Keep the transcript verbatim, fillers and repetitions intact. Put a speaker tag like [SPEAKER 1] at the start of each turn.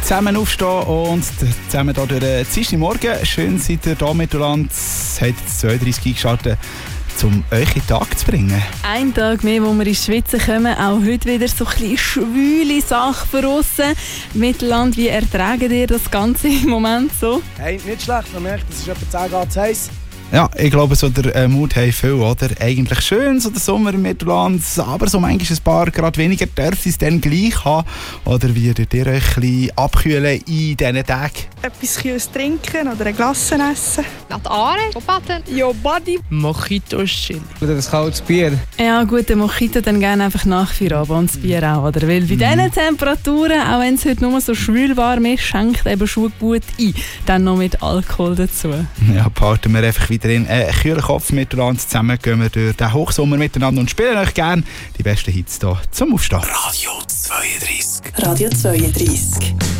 [SPEAKER 1] zusammen aufstehen und zusammen hier durch den Dienstagmorgen. Schön seid ihr hier mit Mittelland. Habt jetzt zweiunddreißig eingeschaltet, um euch in den Tag zu bringen.
[SPEAKER 2] Ein Tag mehr, wo wir in die Schweiz kommen. Auch heute wieder so ein bisschen schwüle Sache für uns. Mittelland, wie ertragen ihr das Ganze im Moment so?
[SPEAKER 3] Hey, nicht schlecht. Man merkt, es ist etwa zehn Grad zu heiß.
[SPEAKER 1] Ja, ich glaube, so der äh, Mut haben viel, oder? Eigentlich schön, so der Sommer im Mittelland, aber so manchmal ein paar Grad weniger dürfen es dann gleich haben. Oder wie dürft ihr euch ein bisschen abkühlen in diesen Tagen?
[SPEAKER 4] Etwas Kühles trinken oder ein Glas essen.
[SPEAKER 5] Nach der Aare, baden.
[SPEAKER 4] Ja, Buddy.
[SPEAKER 6] Mojitos chillen.
[SPEAKER 3] Oder ein kaltes Bier.
[SPEAKER 2] Ja, gut, den Mojito dann gerne einfach nach Feierabend und das Bier auch, oder? Weil bei
[SPEAKER 1] Mhm.
[SPEAKER 2] diesen Temperaturen, auch wenn es heute nur so schwül warm ist, schenkt eben schon gut ein. Dann noch mit Alkohol dazu.
[SPEAKER 1] Ja, behalten wir einfach wieder in einen kühlen Kopf miteinander. Zusammen gehen wir durch den Hochsommer miteinander und spielen euch gerne die besten Hits hier zum Aufstehen.
[SPEAKER 7] Radio zweiunddreißig.
[SPEAKER 8] Radio zweiunddreißig.